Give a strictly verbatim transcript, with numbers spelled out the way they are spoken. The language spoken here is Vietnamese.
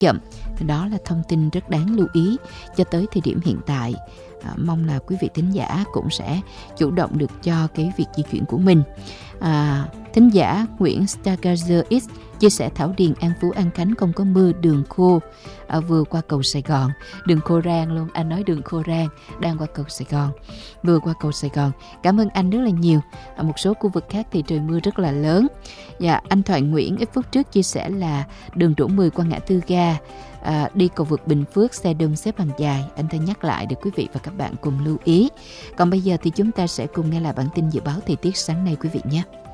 chậm. Đó là thông tin rất đáng lưu ý cho tới thời điểm hiện tại. À, mong là quý vị thính giả cũng sẽ chủ động được cho cái việc di chuyển của mình. À, thính giả Nguyễn Stargazer X chia sẻ Thảo Điền, An Phú, An Khánh không có mưa, đường khô, à, vừa qua cầu Sài Gòn, đường khô rang luôn. Anh nói đường khô rang, đang qua cầu Sài Gòn, vừa qua cầu Sài Gòn. Cảm ơn anh rất là nhiều. Ở một số khu vực khác thì trời mưa rất là lớn. Dạ, anh Thoại Nguyễn ít phút trước chia sẻ là đường Đỗ mười qua ngã tư ga, à, đi cầu vượt Bình Phước xe đông xếp hàng dài. Anh thân nhắc lại để quý vị và các bạn cùng lưu ý. Còn bây giờ thì chúng ta sẽ cùng nghe lại bản tin dự báo thời tiết sáng nay quý vị nhé.